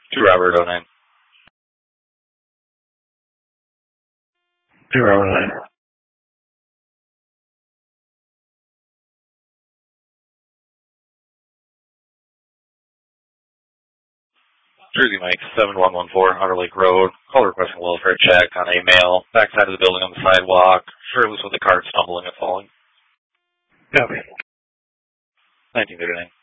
2 Robert 09. 2 Robert 09. Jersey Mike, 7114 Outer Lake Road. Call requesting welfare check on a male. Backside of the building on the sidewalk. Shirtless with the cart stumbling and falling. Copy. 1939.